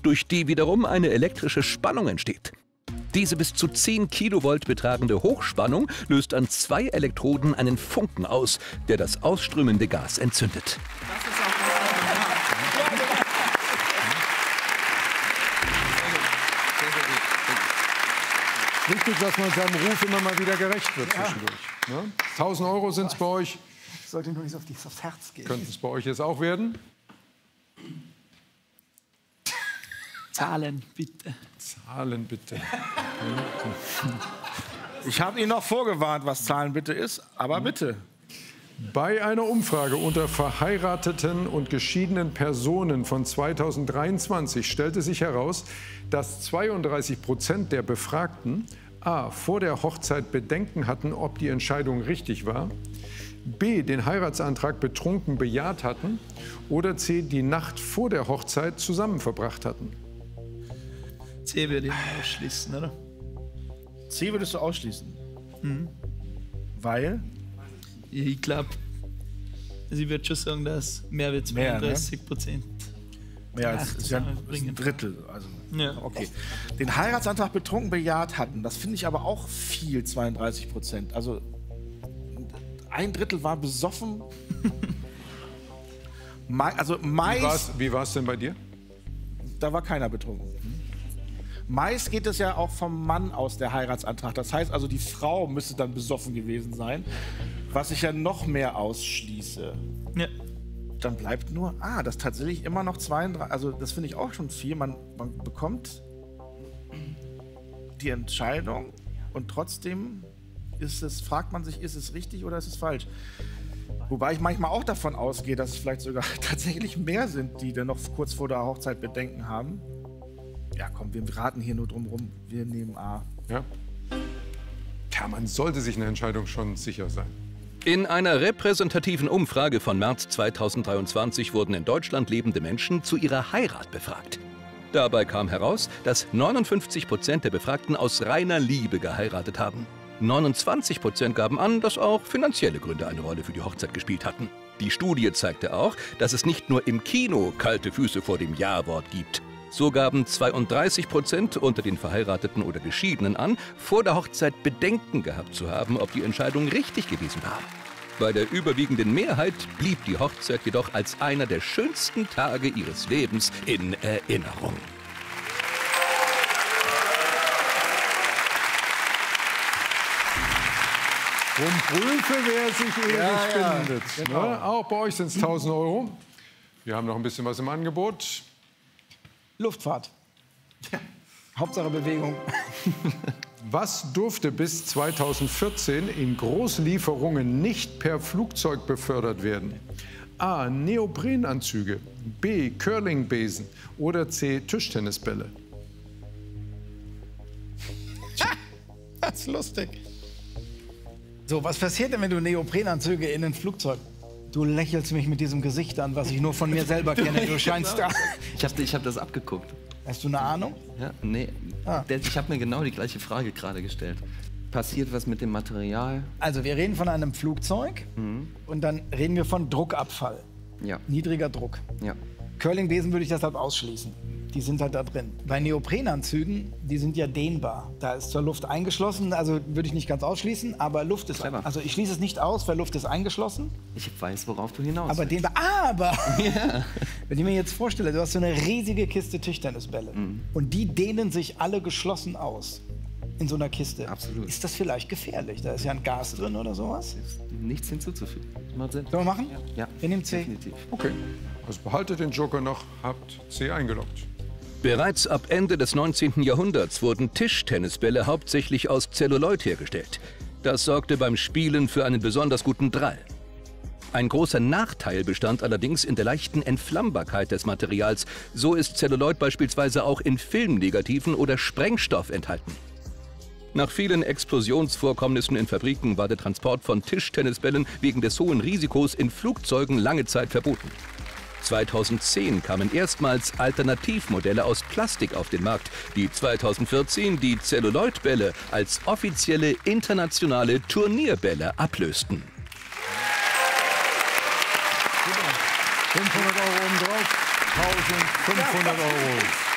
durch die wiederum eine elektrische Spannung entsteht. Diese bis zu 10 Kilovolt betragende Hochspannung löst an 2 Elektroden einen Funken aus, der das ausströmende Gas entzündet. Wichtig, dass man seinem Ruf immer mal wieder gerecht wird zwischendurch. Ne? 1.000 € sind es bei euch. Sollte nur nicht aufs Herz gehen. Könnten es bei euch jetzt auch werden? Zahlen, bitte. Zahlen, bitte. Ich habe Ihnen noch vorgewarnt, was Zahlen bitte ist, aber bitte. Bei einer Umfrage unter verheirateten und geschiedenen Personen von 2023 stellte sich heraus, dass 32% der Befragten a. vor der Hochzeit Bedenken hatten, ob die Entscheidung richtig war, b. den Heiratsantrag betrunken bejaht hatten oder c. die Nacht vor der Hochzeit zusammen verbracht hatten. C würde ich ausschließen, oder? C würdest du ausschließen? Weil? Ich glaube, also ich würde schon sagen, dass mehr als 32%. Mehr als ist ja ein Drittel. Also, ja. Okay. Den Heiratsantrag betrunken bejaht hatten, das finde ich aber auch viel, 32%. Also ein Drittel war besoffen. Also meist. Wie war es denn bei dir? Da war keiner betrunken. Meist geht es ja auch vom Mann aus, der Heiratsantrag. Das heißt also, die Frau müsste dann besoffen gewesen sein, was ich ja noch mehr ausschließe. Ja. Dann bleibt nur, das tatsächlich immer noch 32, also das finde ich auch schon viel. Man bekommt die Entscheidung und trotzdem fragt man sich, ist es richtig oder ist es falsch? Wobei ich manchmal auch davon ausgehe, dass es vielleicht sogar tatsächlich mehr sind, die dann noch kurz vor der Hochzeit Bedenken haben. Ja, komm, wir raten hier nur drum rum, wir nehmen A. Ja. Ja, man sollte sich eine Entscheidung schon sicher sein. In einer repräsentativen Umfrage von März 2023 wurden in Deutschland lebende Menschen zu ihrer Heirat befragt. Dabei kam heraus, dass 59% der Befragten aus reiner Liebe geheiratet haben. 29% gaben an, dass auch finanzielle Gründe eine Rolle für die Hochzeit gespielt hatten. Die Studie zeigte auch, dass es nicht nur im Kino kalte Füße vor dem Ja-Wort gibt. So gaben 32% unter den Verheirateten oder Geschiedenen an, vor der Hochzeit Bedenken gehabt zu haben, ob die Entscheidung richtig gewesen war. Bei der überwiegenden Mehrheit blieb die Hochzeit jedoch als einer der schönsten Tage ihres Lebens in Erinnerung. Drum prüfe, wer sich ewig findet. Genau. Ne? Auch bei euch sind es 1.000 €. Wir haben noch ein bisschen was im Angebot. Luftfahrt. Ja. Hauptsache Bewegung. Was durfte bis 2014 in Großlieferungen nicht per Flugzeug befördert werden? A. Neoprenanzüge, B. Curlingbesen oder C. Tischtennisbälle? Das ist lustig. So, was passiert denn, wenn du Neoprenanzüge in ein Flugzeug? Du lächelst mich mit diesem Gesicht an, was ich nur von mir selber kenne. Du scheinst da. Ich hab das abgeguckt. Hast du eine Ahnung? Ja, nee. Ich habe mir genau die gleiche Frage gerade gestellt. Passiert was mit dem Material? Also wir reden von einem Flugzeug und dann reden wir von Druckabfall. Ja. Niedriger Druck. Ja. Curlingbesen würde ich deshalb ausschließen. Die sind halt da drin. Bei Neoprenanzügen, die sind ja dehnbar. Da ist zwar Luft eingeschlossen, also würde ich nicht ganz ausschließen, aber Luft ist... Clever. Also ich schließe es nicht aus, weil Luft ist eingeschlossen. Ich weiß, worauf du hinaus Aber willst. dehnbar. Aber! Ja. Wenn ich mir jetzt vorstelle, du hast so eine riesige Kiste Tischtennisbälle und die dehnen sich alle geschlossen aus in so einer Kiste. Absolut. Ist das vielleicht gefährlich? Da ist ja ein Gas drin oder sowas. Nichts hinzuzufügen. Macht Sinn. Sollen wir machen? Ja. Wir nehmen C. Definitiv. Okay, also behaltet den Joker noch, habt C eingeloggt. Bereits ab Ende des 19. Jahrhunderts wurden Tischtennisbälle hauptsächlich aus Zelluloid hergestellt. Das sorgte beim Spielen für einen besonders guten Drall. Ein großer Nachteil bestand allerdings in der leichten Entflammbarkeit des Materials. So ist Zelluloid beispielsweise auch in Filmnegativen oder Sprengstoff enthalten. Nach vielen Explosionsvorkommnissen in Fabriken war der Transport von Tischtennisbällen wegen des hohen Risikos in Flugzeugen lange Zeit verboten. 2010 kamen erstmals Alternativmodelle aus Plastik auf den Markt, die 2014 die Zelluloidbälle als offizielle internationale Turnierbälle ablösten. 500 € obendrauf, 1.500 €.